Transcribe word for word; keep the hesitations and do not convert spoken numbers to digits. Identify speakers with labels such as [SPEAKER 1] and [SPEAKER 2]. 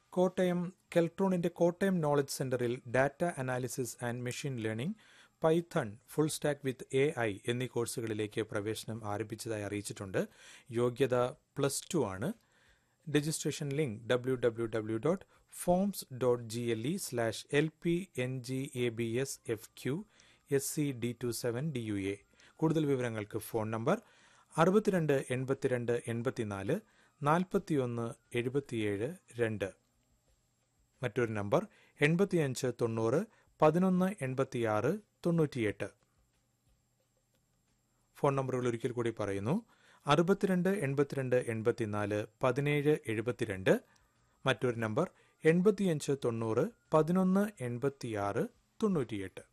[SPEAKER 1] Kottayam കെൽട്രോണിന്റെ Kottayam knowledge സെന്ററിൽ data analysis and machine learning, Python, full stack with a I എന്നീ കോഴ്സുകളിലേക്ക് പ്രവേശനം ആരംഭിച്ചതായി അറിയിച്ചിട്ടുണ്ട്. യോഗ്യത പ്ലസ് ടു ആണ്. Registration link W W W dot forms dot G L E slash L P N G A B S F Q S C D to seven D U A. കൂടുതൽ വിവരങ്ങൾക്ക് phone number അറുപത്തിരണ്ട് എൺപത്തിരണ്ട് എൺപത്തിനാല് നാൽപ്പത്തിയൊന്ന് എഴുപത്തിയേഴ് രണ്ട്. മറ്റൊരു number എൺപത്തിയഞ്ച് തൊണ്ണൂറ് പതിനൊന്ന് എൺപത്തിയാറ് തൊണ്ണൂറ്റിയെട്ട്. ഫോൺ നമ്പറുകൾ ഒരിക്കൽ കൂടി പറയുന്നു: അറുപത്തിരണ്ട് എൺപത്തിരണ്ട് എൺപത്തിനാല് പതിനേഴ് എഴുപത്തിരണ്ട്. മറ്റൊരു നമ്പർ എൺപത്തിയഞ്ച് തൊണ്ണൂറ് പതിനൊന്ന് എൺപത്തിയാറ് തൊണ്ണൂറ്റിയെട്ട്.